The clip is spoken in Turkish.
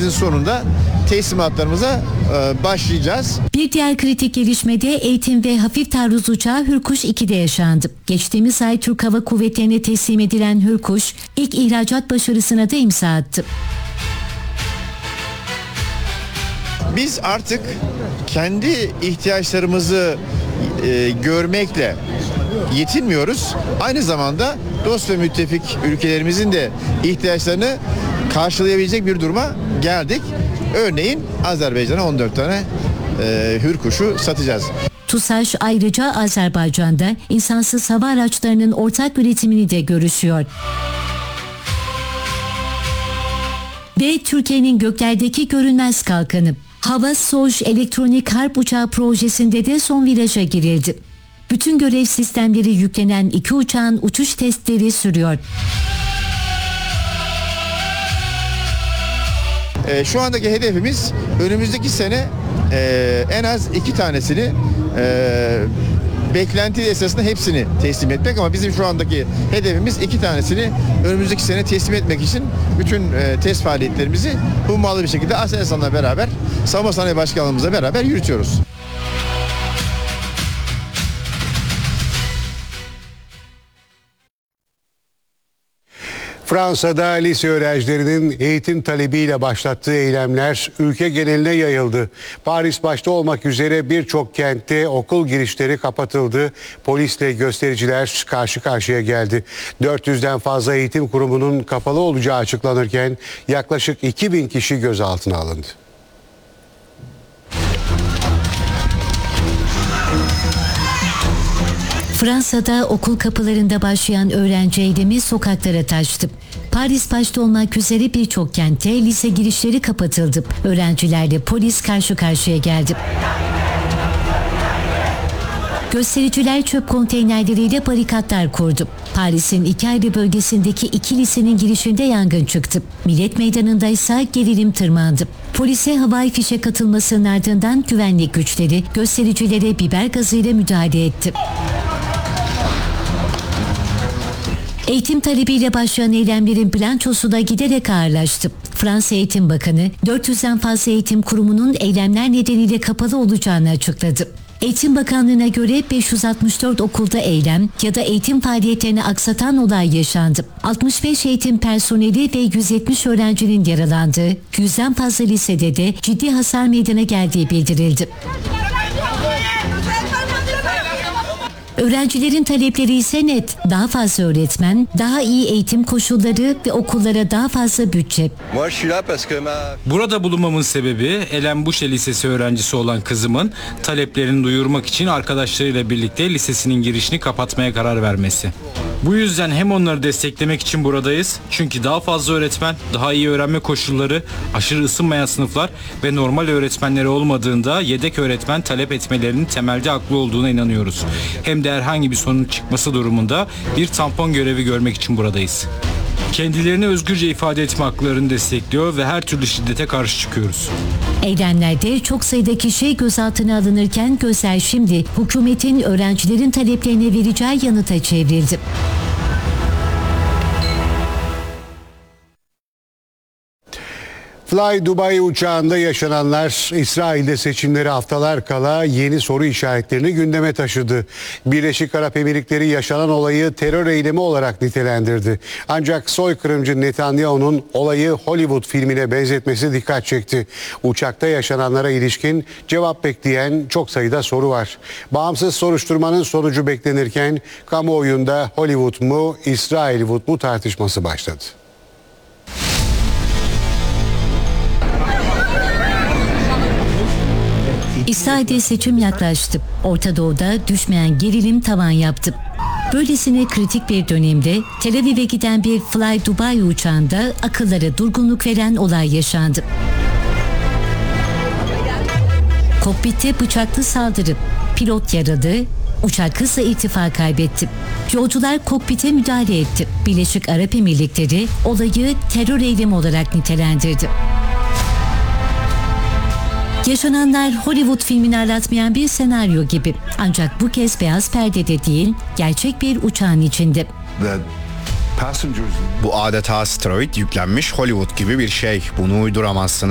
cumartesinin sonunda teslimatlarımıza başlayacağız. Bir diğer kritik gelişmede eğitim ve hafif taarruz uçağı Hürkuş 2'de yaşandı. Geçtiğimiz ay Türk Hava Kuvvetleri'ne teslim edilen Hürkuş ilk ihracat başarısına da imza attı. Biz artık kendi ihtiyaçlarımızı görmekle yetinmiyoruz. Aynı zamanda dost ve müttefik ülkelerimizin de ihtiyaçlarını karşılayabilecek bir duruma geldik. Örneğin Azerbaycan'a 14 tane Hürkuş'u satacağız. TUSAŞ ayrıca Azerbaycan'da insansız hava araçlarının ortak üretimini de görüşüyor. Ve Türkiye'nin göklerdeki görünmez kalkanı Hava-Soj elektronik harp uçağı projesinde de son viraja girildi. Bütün görev sistemleri yüklenen 2 uçağın uçuş testleri sürüyor. Şu andaki hedefimiz önümüzdeki sene en az 2 tanesini beklenti esasında hepsini teslim etmek, ama bizim şu andaki hedefimiz 2 tanesini önümüzdeki sene teslim etmek için bütün test faaliyetlerimizi hummalı bir şekilde Aselsan'la beraber, Savunma Sanayi Başkanlığımızla beraber yürütüyoruz. Fransa'da lise öğrencilerinin eğitim talebiyle başlattığı eylemler ülke geneline yayıldı. Paris başta olmak üzere birçok kentte okul girişleri kapatıldı. Polisle göstericiler karşı karşıya geldi. 400'den fazla eğitim kurumunun kapalı olacağı açıklanırken yaklaşık 2000 kişi gözaltına alındı. Fransa'da okul kapılarında başlayan öğrenci eylemi sokaklara taştı. Paris başta olmak üzere birçok kentte lise girişleri kapatıldı. Öğrencilerle polis karşı karşıya geldi. Göstericiler çöp konteynerleriyle barikatlar kurdu. Paris'in 2 ayrı bölgesindeki 2 lisenin girişinde yangın çıktı. Millet Meydanı'nda ise gerilim tırmandı. Polise havai fişek atılmasının ardından güvenlik güçleri göstericilere biber gazıyla müdahale etti. Eğitim talebiyle başlayan eylemlerin bilançosu da giderek ağırlaştı. Fransa Eğitim Bakanı 400'den fazla eğitim kurumunun eylemler nedeniyle kapalı olacağını açıkladı. Eğitim Bakanlığı'na göre 564 okulda eylem ya da eğitim faaliyetlerini aksatan olay yaşandı. 65 eğitim personeli ve 170 öğrencinin yaralandığı, 100'den fazla lisede de ciddi hasar meydana geldiği bildirildi. Öğrencilerin talepleri ise net. Daha fazla öğretmen, daha iyi eğitim koşulları ve okullara daha fazla bütçe. Burada bulunmamın sebebi Elenbuşe Lisesi öğrencisi olan kızımın taleplerini duyurmak için arkadaşlarıyla birlikte lisesinin girişini kapatmaya karar vermesi. Bu yüzden hem onları desteklemek için buradayız, çünkü daha fazla öğretmen, daha iyi öğrenme koşulları, aşırı ısınmayan sınıflar ve normal öğretmenleri olmadığında yedek öğretmen talep etmelerinin temelde haklı olduğuna inanıyoruz. Hem de herhangi bir sorun çıkması durumunda bir tampon görevi görmek için buradayız. Kendilerini özgürce ifade etme haklarını destekliyor ve her türlü şiddete karşı çıkıyoruz. Eylemlerde çok sayıda kişi gözaltına alınırken gözler şimdi hükümetin öğrencilerin taleplerine vereceği yanıta çevrildi. Fly Dubai uçağında yaşananlar İsrail'de seçimleri haftalar kala yeni soru işaretlerini gündeme taşıdı. Birleşik Arap Emirlikleri yaşanan olayı terör eylemi olarak nitelendirdi. Ancak soykırımcı Netanyahu'nun olayı Hollywood filmine benzetmesi dikkat çekti. Uçakta yaşananlara ilişkin cevap bekleyen çok sayıda soru var. Bağımsız soruşturmanın sonucu beklenirken kamuoyunda Hollywood mu, İsrailwood mu tartışması başladı. İsrail'de seçim yaklaştı. Orta Doğu'da düşmeyen gerilim tavan yaptı. Böylesine kritik bir dönemde Tel Aviv'e giden bir Fly Dubai uçağında akıllara durgunluk veren olay yaşandı. Kokpitte bıçaklı saldırı, pilot yaralı, uçak hızla irtifa kaybetti. Yolcular kokpite müdahale etti. Birleşik Arap Emirlikleri olayı terör eylemi olarak nitelendirdi. Yaşananlar Hollywood filmini aratmayan bir senaryo gibi. Ancak bu kez beyaz perdede değil, gerçek bir uçağın içinde. Bu adeta asteroid yüklenmiş Hollywood gibi bir şey. Bunu uyduramazsınız.